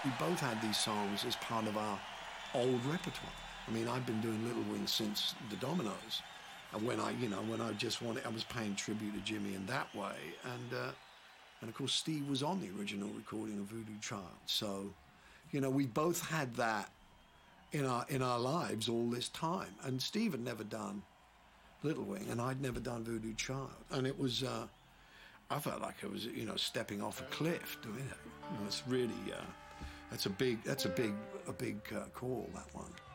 We both had these songs as part of our old repertoire. I mean, I've been doing Little Wing since the Dominoes. And when I just wanted, I was paying tribute to Jimmy in that way. And of course, Steve was on the original recording of Voodoo Child. So, we both had that in our lives all this time. And Steve had never done Little Wing, and I'd never done Voodoo Child. And it was, I felt like I was, stepping off a cliff doing it. It's really, that's a big call, that one.